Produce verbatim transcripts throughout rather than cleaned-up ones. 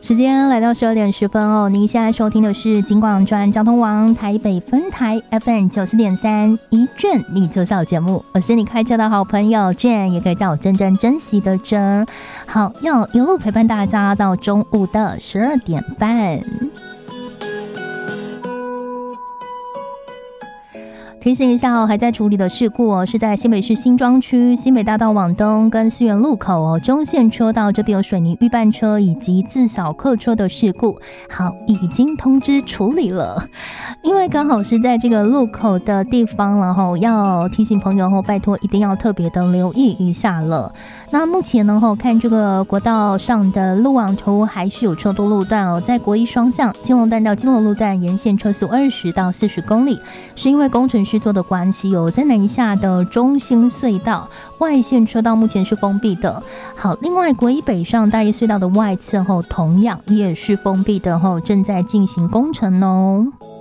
时间来到十二点十分哦，您现在收听的是金广专交通网台北分台 F M 九四点三一卷你就笑节目，我是你开车的好朋友卷，也可以叫我真真珍惜的珍。好，要一路陪伴大家到中午的十二点半。提醒一下哦，还在处理的事故哦，是在新北市新庄区新北大道往东跟思源路口哦，中线车道这边有水泥预拌车以及自小客车的事故，好，已经通知处理了。因为刚好是在这个路口的地方了哈，要提醒朋友哦，拜托一定要特别的留意一下了。那目前呢，看这个国道上的路网图还是有车多路段哦，在国一双向金龙段到金龙路段沿线车速二十到四十公里，是因为工程施作的关系哦，在南下的中兴隧道外线车道目前是封闭的。好，另外国一北上大叶隧道的外侧后同样也是封闭的后，正在进行工程哦。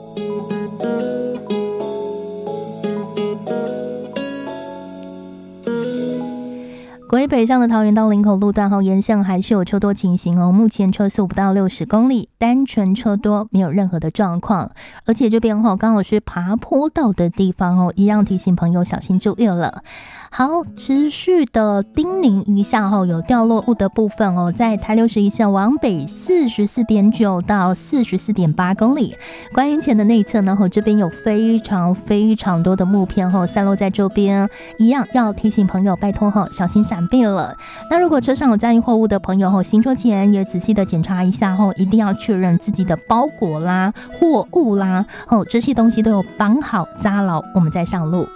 国一北上的桃园到林口路段后沿线还是有车多情形哦，目前车速不到六十公里，单纯车多，没有任何的状况。而且这边哦刚好是爬坡道的地方哦，一样提醒朋友小心注意了。好，持续的叮咛一下哦，有掉落物的部分哦，在台六十一线往北四十四点九到四十四点八公里，观音前的内侧呢，这边有非常非常多的木片哦散落在周边，一样要提醒朋友拜托哦小心闪避了。那如果车上有载运货物的朋友哦，行车前也仔细的检查一下哦，一定要确认自己的包裹啦、货物啦哦，这些东西都有绑好扎牢，我们再上路。